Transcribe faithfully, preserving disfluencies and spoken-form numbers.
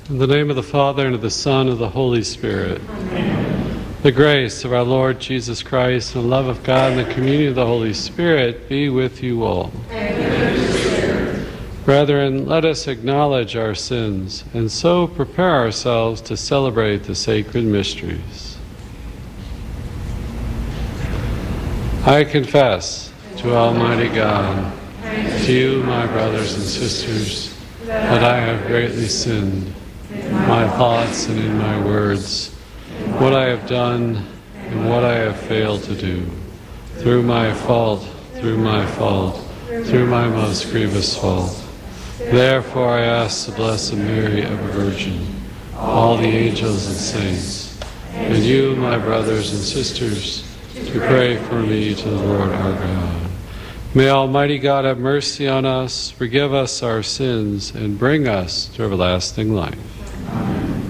In the name of the Father, and of the Son, and of the Holy Spirit. Amen. The grace of our Lord Jesus Christ, and the love of God, and the communion of the Holy Spirit be with you all. And with your spirit. Brethren, let us acknowledge our sins, and so prepare ourselves to celebrate the sacred mysteries. I confess to Almighty God, to you, my brothers and sisters, that I have greatly sinned in my thoughts and in my words, what I have done and what I have failed to do, through my fault, through my fault, through my most grievous fault. Therefore I ask the Blessed Mary, ever Virgin, all the angels and saints, and you, my brothers and sisters, to pray for me to the Lord our God. May Almighty God have mercy on us, forgive us our sins, and bring us to everlasting life.